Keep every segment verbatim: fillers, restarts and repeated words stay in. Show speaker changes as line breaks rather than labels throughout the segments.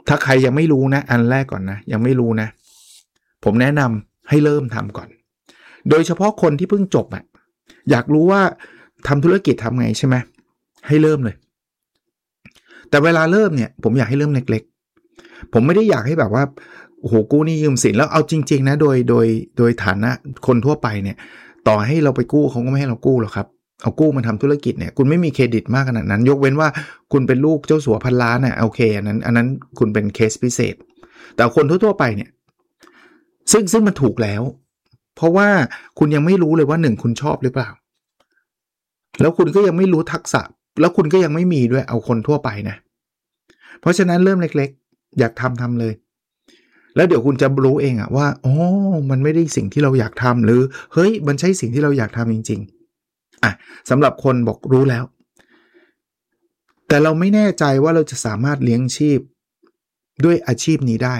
ถ้าใครยังไม่รู้นะอันแรกก่อนนะยังไม่รู้นะผมแนะนำให้เริ่มทำก่อนโดยเฉพาะคนที่เพิ่งจบอ่ะอยากรู้ว่าทำธุรกิจทำไงใช่ไหมให้เริ่มเลยแต่เวลาเริ่มเนี่ยผมอยากให้เริ่มเล็กๆผมไม่ได้อยากให้แบบว่าโอ้โหกู้หนี้ยืมสินแล้วเอาจริงๆนะโดยโดยโดยฐานะคนทั่วไปเนี่ยต่อให้เราไปกู้เขาก็ไม่ให้เรากู้หรอกครับเอากู้มาทำธุรกิจเนี่ยคุณไม่มีเครดิตมากขนาดนั้นยกเว้นว่าคุณเป็นลูกเจ้าสัวพันล้านน่ะโอเคอันนั้นอันนั้นคุณเป็นเคสพิเศษแต่คนทั่วๆไปเนี่ยซึ่งซึ่งมันถูกแล้วเพราะว่าคุณยังไม่รู้เลยว่าหนึ่งคุณชอบหรือเปล่าแล้วคุณก็ยังไม่รู้ทักษะแล้วคุณก็ยังไม่มีด้วยเอาคนทั่วไปนะเพราะฉะนั้นเริ่มเล็กๆอยากทำทำเลยแล้วเดี๋ยวคุณจะรู้เองอะว่าอ๋อมันไม่ได้สิ่งที่เราอยากทำหรือเฮ้ยมันใช่สิ่งที่เราอยากทำจริงๆอ่ะสำหรับคนบอกรู้แล้วแต่เราไม่แน่ใจว่าเราจะสามารถเลี้ยงชีพด้วยอาชีพนี้ได้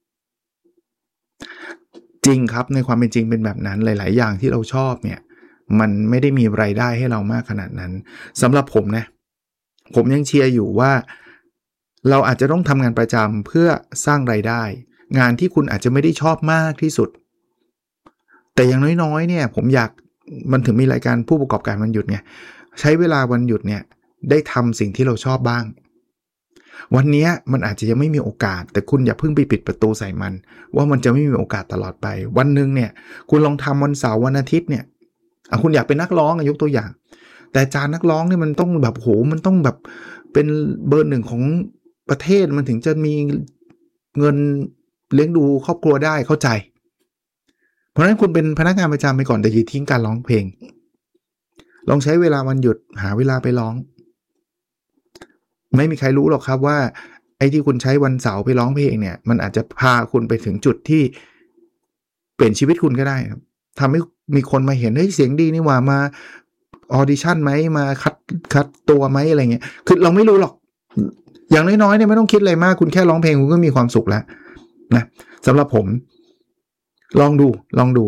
จริงครับในความเป็นจริงเป็นแบบนั้นหลายๆอย่างที่เราชอบเนี่ยมันไม่ได้มีรายได้ให้เรามากขนาดนั้นสำหรับผมนะผมยังเชียร์อยู่ว่าเราอาจจะต้องทำงานประจำเพื่อสร้างรายได้งานที่คุณอาจจะไม่ได้ชอบมากที่สุดแต่อย่างน้อยๆเนี่ยผมอยากมันถึงมีรายการผู้ประกอบการวันหยุดไงใช้เวลาวันหยุดเนี่ยได้ทำสิ่งที่เราชอบบ้างวันนี้มันอาจจะยังไม่มีโอกาสแต่คุณอย่าเพิ่งไปปิดประตูใส่มันว่ามันจะไม่มีโอกาสตลอดไปวันนึงเนี่ยคุณลองทำวันเสาร์วันอาทิตย์เนี่ยอ่ะคุณอยากเป็นนักร้องยกตัวอย่างแต่อาจารย์นักร้องเนี่ยมันต้องแบบโหมันต้องแบบเป็นเบอร์หนึ่งของประเทศมันถึงจะมีเงินเลี้ยงดูครอบครัวได้เข้าใจเพราะฉะนั้นคุณเป็นพนักงานประจำไปก่อนแต่อย่าทิ้งการร้องเพลงลองใช้เวลาวันหยุดหาเวลาไปร้องไม่มีใครรู้หรอกครับว่าไอ้ที่คุณใช้วันเสาร์ไปร้องเพลงเนี่ยมันอาจจะพาคุณไปถึงจุดที่เปลี่ยนชีวิตคุณก็ได้ครับทำให้มีคนมาเห็นเฮ้ยเสียงดีนี่หว่ามาออดิชั่นไหมมาคัดคัดตัวไหมอะไรเงี้ยคือเราไม่รู้หรอกอย่างน้อยๆเนี่ยไม่ต้องคิดอะไรมากคุณแค่ร้องเพลงคุณก็มีความสุขแล้วนะสำหรับผมลองดูลองดู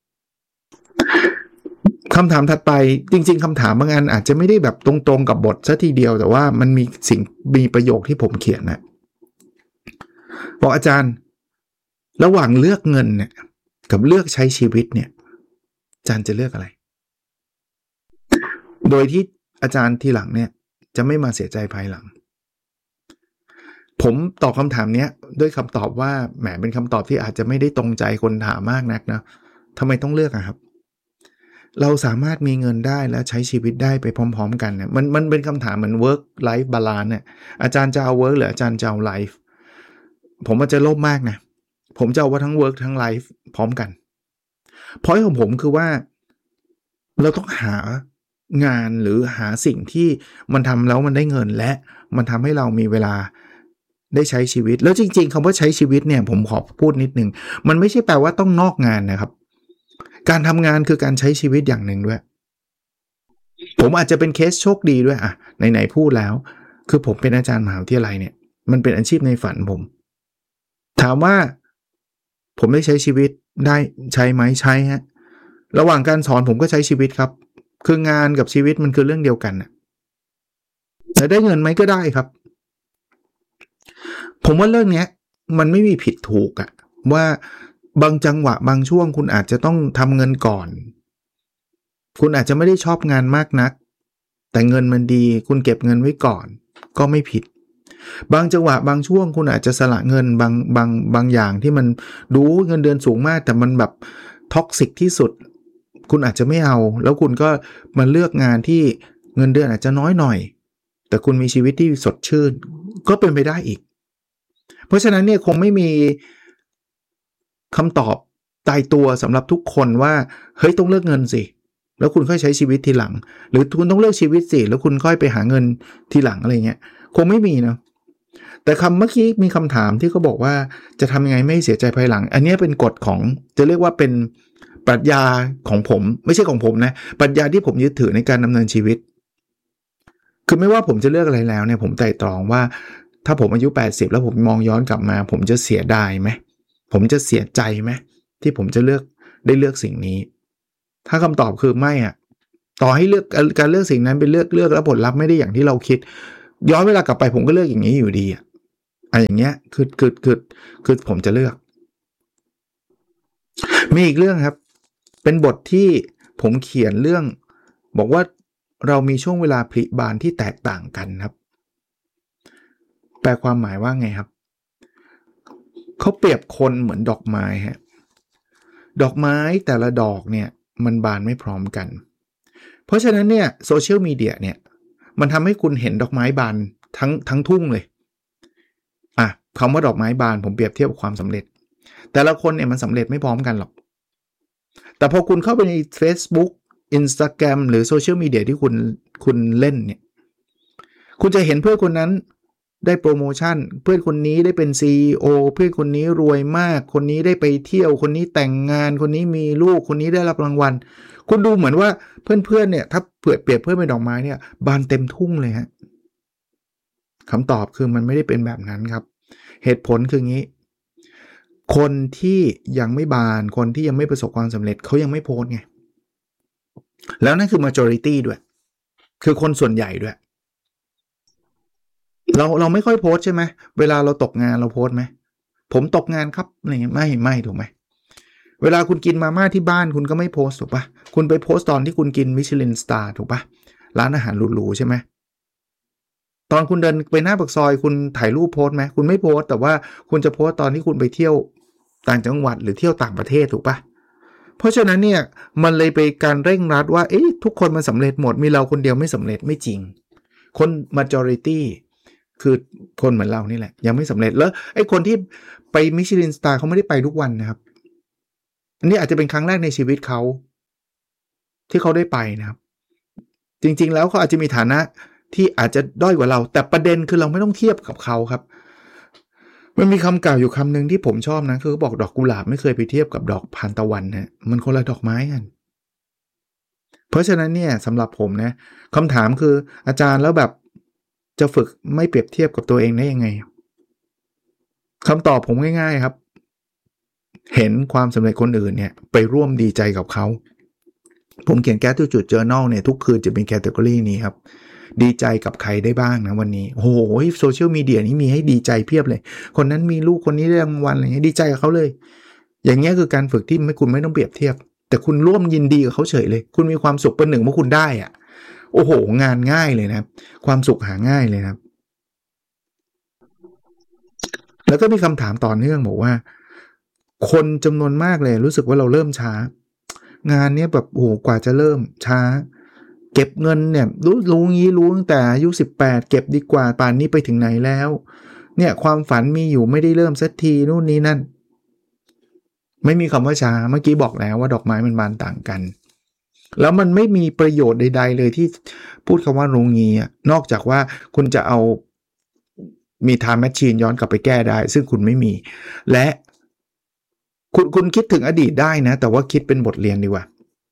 คำถามถัดไปจริงๆคำถามบางอันอาจจะไม่ได้แบบตรงๆกับบทซะทีเดียวแต่ว่ามันมีสิ่งมีประโยคที่ผมเขียนนะบอกอาจารย์ระหว่างเลือกเงินเนี่ยกับเลือกใช้ชีวิตเนี่ยอาจารย์จะเลือกอะไรโดยที่อาจารย์ทีหลังเนี่ยจะไม่มาเสียใจภายหลังผมตอบคำถามนี้ด้วยคำตอบว่าแหมเป็นคำตอบที่อาจจะไม่ได้ตรงใจคนถามมากนักนะทำไมต้องเลือกอะครับเราสามารถมีเงินได้และใช้ชีวิตได้ไปพร้อมๆกันเนี่ยมันมันเป็นคำถามเหมือน work life balance เนี่ยอาจารย์จะเอา work หรืออาจารย์จะเอา life ผมอาจจะโลภมากนะผมจะเอาว่าทั้ง work ทั้ง life พร้อมกัน point ของผมคือว่าเราต้องหางานหรือหาสิ่งที่มันทำแล้วมันได้เงินและมันทำให้เรามีเวลาได้ใช้ชีวิตแล้วจริงๆคำว่าใช้ชีวิตเนี่ยผมขอพูดนิดนึงมันไม่ใช่แปลว่าต้องนอกงานนะครับการทำงานคือการใช้ชีวิตอย่างหนึ่งด้วยผมอาจจะเป็นเคสโชคดีด้วยอ่ะไหนๆพูดแล้วคือผมเป็นอาจารย์มหาวิทยาลัยเนี่ยมันเป็นอาชีพในฝันผมถามว่าผมได้ใช้ชีวิตได้ใช้ไหมใช้ฮะระหว่างการสอนผมก็ใช้ชีวิตครับคืองานกับชีวิตมันคือเรื่องเดียวกันน่ะแต่ได้เงินไหมก็ได้ครับผมว่าเรื่องนี้มันไม่มีผิดถูกอะว่าบางจังหวะบางช่วงคุณอาจจะต้องทำเงินก่อนคุณอาจจะไม่ได้ชอบงานมากนักแต่เงินมันดีคุณเก็บเงินไว้ก่อนก็ไม่ผิดบางจังหวะบางช่วงคุณอาจจะสละเงินบางบางบางอย่างที่มันดูเงินเดือนสูงมากแต่มันแบบท็อกซิกที่สุดคุณอาจจะไม่เอาแล้วคุณก็มาเลือกงานที่เงินเดือนอาจจะน้อยหน่อยแต่คุณมีชีวิตที่สดชื่นก็เป็นไปได้อีกเพราะฉะนั้นเนี่ยคงไม่มีคำตอบตายตัวสำหรับทุกคนว่าเฮ้ยต้องเลือกเงินสิแล้วคุณค่อยใช้ชีวิตทีหลังหรือคุณต้องเลือกชีวิตสิแล้วคุณค่อยไปหาเงินทีหลังอะไรเงี้ยคงไม่มีนะแต่คำเมื่อกี้มีคำถามที่เขาบอกว่าจะทำยังไงไม่เสียใจภายหลังอันนี้เป็นกฎของจะเรียกว่าเป็นปรัชญาของผมไม่ใช่ของผมนะปรัชญาที่ผมยึดถือในการดำเนินชีวิตคือไม่ว่าผมจะเลือกอะไรแล้วเนี่ยผมไตร่ตรองว่าถ้าผมอายุแปดสิบแล้วผมมองย้อนกลับมาผมจะเสียดายไหมผมจะเสียใจไหมที่ผมจะเลือกได้เลือกสิ่งนี้ถ้าคำตอบคือไม่อ่ะต่อให้เลือกการเลือกสิ่งนั้นเป็นเลือกเลือกแล้วผลลัพธ์ไม่ได้อย่างที่เราคิดย้อนเวลากลับไปผมก็เลือกอย่างนี้อยู่ดีอ่ะอ่ะอย่างเงี้ยคือคือคือคือผมจะเลือกมีอีกเรื่องครับเป็นบทที่ผมเขียนเรื่องบอกว่าเรามีช่วงเวลาผลิบานที่แตกต่างกันครับแปลความหมายว่าไงครับเขาเปรียบคนเหมือนดอกไม้ฮะดอกไม้แต่ละดอกเนี่ยมันบานไม่พร้อมกันเพราะฉะนั้นเนี่ยโซเชียลมีเดียเนี่ยมันทำให้คุณเห็นดอกไม้บานทั้งทั้งทุ่งเลยอ่ะคำว่าดอกไม้บานผมเปรียบเทียบกับความสำเร็จแต่ละคนเนี่ยมันสำเร็จไม่พร้อมกันหรอกแต่พอคุณเข้าไปใน Facebook Instagram หรือโซเชียลมีเดียที่คุณคุณเล่นเนี่ยคุณจะเห็นเพื่อนคนนั้นได้โปรโมชั่นเพื่อนคนนี้ได้เป็น ซี อี โอ เพื่อนคนนี้รวยมากคนนี้ได้ไปเที่ยวคนนี้แต่งงานคนนี้มีลูกคนนี้ได้รับรางวัลคุณดูเหมือนว่าเพื่อนๆเนี่ยถ้าเปรียบเปรียบเพื่อนเป็นดอกไม้เนี่ยบานเต็มทุ่งเลยฮะคำตอบคือมันไม่ได้เป็นแบบนั้นครับเหตุผลคืองี้คนที่ยังไม่บานคนที่ยังไม่ประสบความสำเร็จเขายังไม่โพสไงแล้วนั่นคือ majority ด้วยคือคนส่วนใหญ่ด้วยเราเราไม่ค่อยโพสใช่ไหมเวลาเราตกงานเราโพสไหมผมตกงานครับอะไรเงี้ยไม่ไม่ถูกไหมเวลาคุณกินมาม่าที่บ้านคุณก็ไม่โพสถูกปะคุณไปโพสตอนที่คุณกินมิชลินสตาร์ถูกปะร้านอาหารหรูๆใช่ไหมตอนคุณเดินไปหน้าปากซอยคุณถ่ายรูปโพสไหมคุณไม่โพสแต่ว่าคุณจะโพสตอนที่คุณไปเที่ยวต่างจังหวัดหรือเที่ยวต่างประเทศถูกปะเพราะฉะนั้นเนี่ยมันเลยไปการเร่งรัดว่าเอ๊ะทุกคนมันสำเร็จหมดมีเราคนเดียวไม่สำเร็จไม่จริงคน majority คือคนเหมือนเรานี่แหละยังไม่สำเร็จแล้วไอ้คนที่ไปมิชลินสตาร์เขาไม่ได้ไปทุกวันนะครับอันนี้อาจจะเป็นครั้งแรกในชีวิตเขาที่เขาได้ไปนะครับจริงๆแล้วเขาอาจจะมีฐานะที่อาจจะด้อยกว่าเราแต่ประเด็นคือเราไม่ต้องเทียบกับเขาครับมันมีคำกล่าวอยู่คำหนึ่งที่ผมชอบนะคือเขาบอกดอกกุหลาบไม่เคยไปเทียบกับดอกทานตะวันนะมันคนละดอกไม้กันเพราะฉะนั้นเนี่ยสำหรับผมนะคำถามคืออาจารย์แล้วแบบจะฝึกไม่เปรียบเทียบกับตัวเองได้ยังไงคำตอบผมง่ายๆครับเห็นความสำเร็จคนอื่นเนี่ยไปร่วมดีใจกับเขาผมเขียนแก๊สจุดจุด journal เนี่ยทุกคืนจะเป็นแคตตากรีนี้ครับดีใจกับใครได้บ้างนะวันนี้โอ้โหโซเชียลมีเดียนี้มีให้ดีใจเพียบเลยคนนั้นมีลูกคนนี้ได้รางวัลอะไรเงี้ยดีใจกับเขาเลยอย่างเงี้ยคือการฝึกที่ไม่คุณไม่ต้องเปรียบเทียบแต่คุณร่วมยินดีกับเขาเฉยเลยคุณมีความสุขเป็นหนึ่งเมื่อคุณได้อ่ะโอ้โหงานง่ายเลยนะความสุขหาง่ายเลยนะแล้วก็มีคำถามต่อเนื่องบอกว่าคนจำนวนมากเลยรู้สึกว่าเราเริ่มช้างานเนี้ยแบบโอ้โหกว่าจะเริ่มช้าเก็บเงินเนี่ยรู้รู้งี้รู้ตั้งแต่อายุสิบแปดเก็บดีกว่าป่านนี้ไปถึงไหนแล้วเนี่ยความฝันมีอยู่ไม่ได้เริ่มสักทีนู่นนี่นั่นไม่มีคำว่าช้าเมื่อกี้บอกแล้วว่าดอกไม้มันบานต่างกันแล้วมันไม่มีประโยชน์ใดๆเลยที่พูดคำว่ารู้งี้นอกจากว่าคุณจะเอามีไทม์แมชชีนย้อนกลับไปแก้ได้ซึ่งคุณไม่มีและคุณคุณคิดถึงอดีตได้นะแต่ว่าคิดเป็นบทเรียนดีกว่า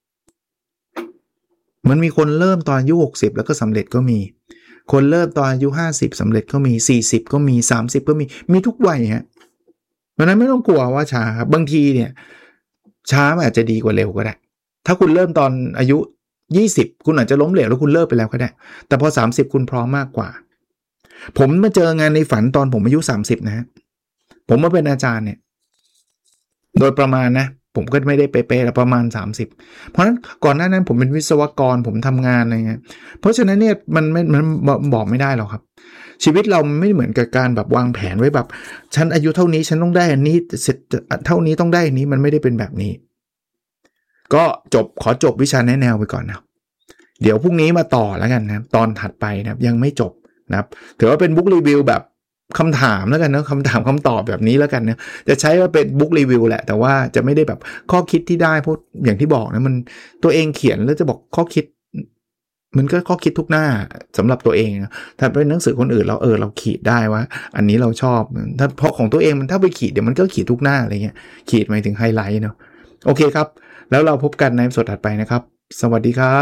มันมีคนเริ่มตอนอายุหกสิบแล้วก็สำเร็จก็มีคนเริ่มตอนอายุห้าสิบสำเร็จก็มีสี่สิบก็มีสามสิบก็มีมีทุกวัยฮะเพราะนั้นไม่ต้องกลัวว่าช้าครับบางทีเนี่ยช้ามันอาจจะดีกว่าเร็วก็ได้ถ้าคุณเริ่มตอนอายุยี่สิบคุณอาจจะล้มเหลวแล้วคุณเลิกไปแล้วก็ได้แต่พอสามสิบคุณพร้อมมากกว่าผมมาเจองานในฝันตอนผมอายุสามสิบนะฮะผมมาเป็นอาจารย์เนี่ยโดยประมาณนะผมก็ไม่ได้เป๊ะๆแต่ประมาณสามสิบเพราะฉะนั้นก่อนหน้านั้นผมเป็นวิศวกรผมทำงานอะไรเงี้ยเพราะฉะนั้นเนี่ยมันไม่มันบอกไม่ได้หรอกครับชีวิตเราไม่เหมือนกับการแบบวางแผนไว้แบบฉันอายุเท่านี้ฉันต้องได้อันนี้เสร็จเท่านี้ต้องได้อันนี้มันไม่ได้เป็นแบบนี้ก็จบขอจบวิชาแนะแนวไปก่อนนะเดี๋ยวพรุ่งนี้มาต่อแล้วกันนะตอนถัดไปนะยังไม่จบนะครับถือว่าเป็นบุ๊กรีวิวแบบคำถามแล้วกันนะคำถามคำตอบแบบนี้แล้วกันนะจะใช้ว่าเป็นบุ๊กรีวิวแหละแต่ว่าจะไม่ได้แบบข้อคิดที่ได้เพราะอย่างที่บอกนะมันตัวเองเขียนแล้วจะบอกข้อคิดมันก็ข้อคิดทุกหน้าสำหรับตัวเองถ้าเป็นหนังสือคนอื่นเราเออเราขีดได้ว่าอันนี้เราชอบถ้าเพราะของตัวเองมันถ้าไปขีดเดี๋ยวมันก็ขีดทุกหน้าอะไรเงี้ยขีดหมายถึงไฮไลท์เนาะโอเคครับแล้วเราพบกันในสดถัดไปนะครับสวัสดีครับ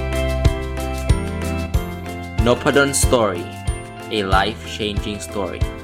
Nopadon Story, a life-changing story.